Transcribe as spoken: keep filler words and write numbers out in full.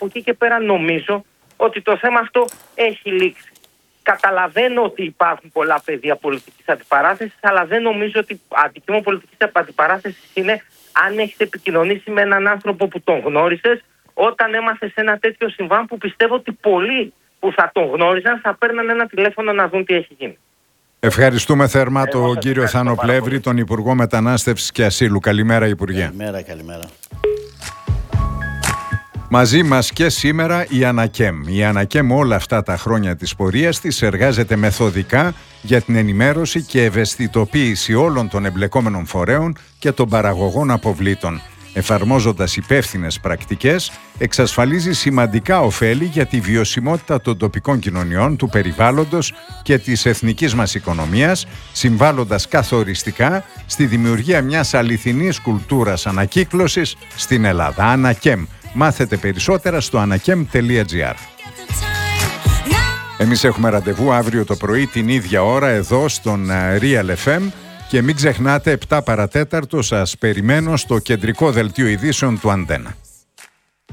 από εκεί και πέρα νομίζω ότι το θέμα αυτό έχει λήξει. Καταλαβαίνω ότι υπάρχουν πολλά πεδία πολιτικής αντιπαράθεσης, αλλά δεν νομίζω ότι αντικείμενο πολιτικής αντιπαράθεσης είναι αν έχεις επικοινωνήσει με έναν άνθρωπο που τον γνώρισες όταν έμαθες ένα τέτοιο συμβάν, που πιστεύω ότι πολλοί που θα τον γνώριζαν θα παίρναν ένα τηλέφωνο να δουν τι έχει γίνει. Ευχαριστούμε θερμά Εγώ τον σας κύριο Θάνο Πλεύρη, τον Υπουργό Μετανάστευσης και Ασύλου. Καλημέρα, Υπουργέ. Καλημέρα, καλημέρα. Μαζί μας και σήμερα η Ανακέμ. Η Ανακέμ όλα αυτά τα χρόνια της πορείας της εργάζεται μεθοδικά για την ενημέρωση και ευαισθητοποίηση όλων των εμπλεκόμενων φορέων και των παραγωγών αποβλήτων. Εφαρμόζοντας υπεύθυνες πρακτικές, εξασφαλίζει σημαντικά ωφέλη για τη βιωσιμότητα των τοπικών κοινωνιών, του περιβάλλοντος και της εθνικής μας οικονομίας, συμβάλλοντας καθοριστικά στη δημιουργία μιας αληθινής κουλτούρας ανακύκλωσης στην Ελλάδα. Ανακέμ. Μάθετε περισσότερα στο ανακέμ τελεία τζι άρ. Εμείς έχουμε ραντεβού αύριο το πρωί την ίδια ώρα εδώ στον Real εφ εμ και μην ξεχνάτε επτά παρατέταρτο σας περιμένω στο κεντρικό δελτίο ειδήσεων του Αντένα.